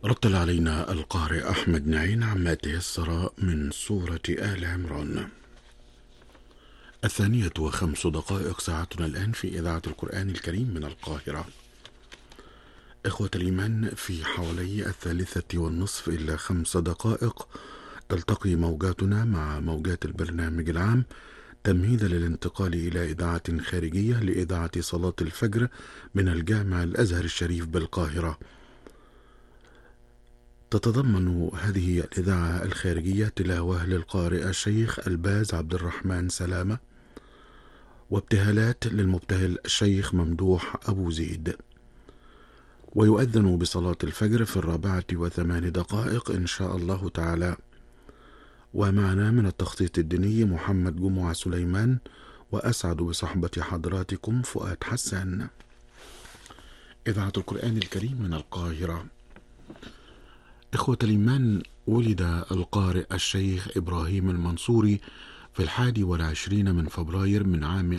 رتل علينا القارئ أحمد نعين عما تيسر من سورة آل عمران. 2:05 ساعتنا الآن في إذاعة القرآن الكريم من القاهرة. إخوة الإيمان، في حوالي 3:30 إلى 5 دقائق تلتقي موجاتنا مع موجات البرنامج العام تمهيدا للانتقال إلى إذاعة خارجية لإذاعة صلاة الفجر من الجامع الأزهر الشريف بالقاهرة. تتضمن هذه الإذاعة الخارجية تلاوة للقارئ الشيخ الباز عبد الرحمن سلامة، وابتهالات للمبتهل الشيخ ممدوح أبو زيد، ويؤذن بصلاة الفجر في 4:08 إن شاء الله تعالى. ومعنا من التخطيط الديني محمد جمعة سليمان، وأسعد بصحبة حضراتكم فؤاد حسان. إذاعة القرآن الكريم من القاهرة. إخوة الإيمان، ولد القارئ الشيخ إبراهيم المنصوري في 21 من فبراير من عام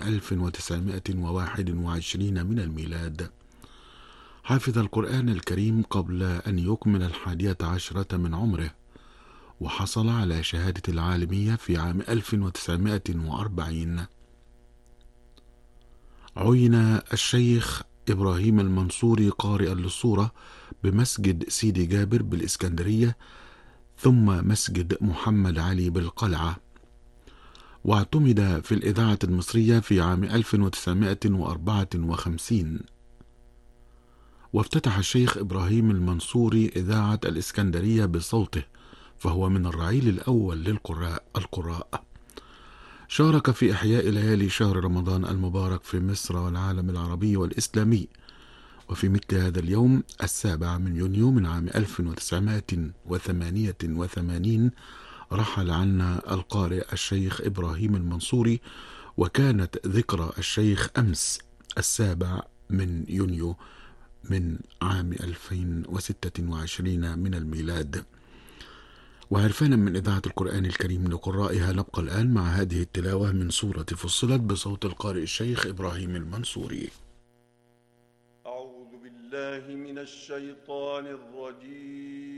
1921 من الميلاد. حافظ القرآن الكريم قبل أن يكمل 11 من عمره، وحصل على شهادة العالمية في عام 1940. عين الشيخ إبراهيم المنصوري قارئا للصورة بمسجد سيدي جابر بالإسكندرية، ثم مسجد محمد علي بالقلعة، واعتمد في الإذاعة المصرية في عام 1954. وافتتح الشيخ إبراهيم المنصوري إذاعة الإسكندرية بصوته، فهو من الرعيل الأول للقراء. شارك في إحياء ليالي شهر رمضان المبارك في مصر والعالم العربي والإسلامي. وفي مثل هذا اليوم 7 من يونيو من عام 1988 رحل عنا القارئ الشيخ إبراهيم المنصوري، وكانت ذكرى الشيخ أمس 7 من يونيو من عام 2026 من الميلاد. وعرفانا من إذاعة القرآن الكريم لقرائها، نبقى الآن مع هذه التلاوة من سورة فصلت بصوت القارئ الشيخ إبراهيم المنصوري. أعوذ بالله من الشيطان الرجيم.